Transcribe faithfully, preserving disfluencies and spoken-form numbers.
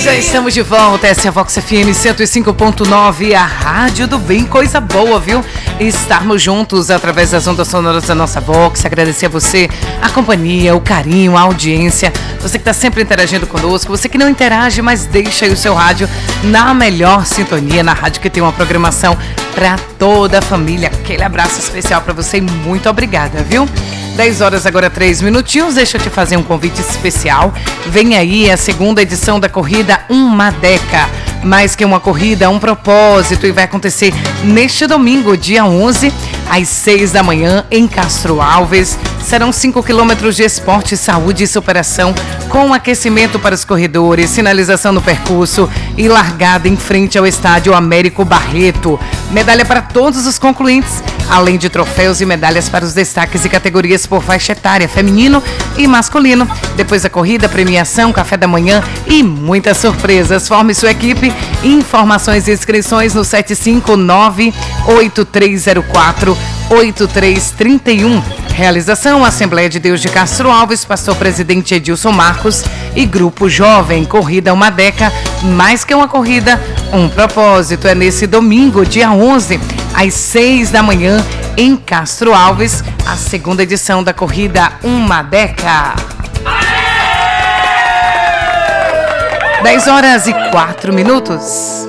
Já estamos de volta, essa é a Vox F M cento e cinco ponto nove, a rádio do bem, coisa boa, viu? Estarmos juntos através das ondas sonoras da nossa Vox, agradecer a você a companhia, o carinho, a audiência, você que está sempre interagindo conosco, você que não interage, mas deixa aí o seu rádio na melhor sintonia, na rádio que tem uma programação para toda a família. Aquele abraço especial para você e muito obrigada, viu? dez horas agora, três minutinhos, deixa eu te fazer um convite especial. Vem aí a segunda edição da corrida Uma Deca. Mais que uma corrida, um propósito, e vai acontecer neste domingo, dia onze, às seis da manhã, em Castro Alves. Serão cinco quilômetros de esporte, saúde e superação, com aquecimento para os corredores, sinalização no percurso e largada em frente ao estádio Américo Barreto. Medalha para todos os concluintes, além de troféus e medalhas para os destaques e categorias por faixa etária, feminino e masculino. Depois da corrida, premiação, café da manhã e muitas surpresas. Forme sua equipe. Informações e inscrições no sete cinco nove, oito três zero quatro, oito três três um. Realização: Assembleia de Deus de Castro Alves, pastor presidente Edilson Marcos e Grupo Jovem. Corrida Uma Deca, mais que uma corrida, um propósito. É nesse domingo, dia onze, às seis da manhã, em Castro Alves, a segunda edição da corrida Uma Deca. dez horas e quatro minutos.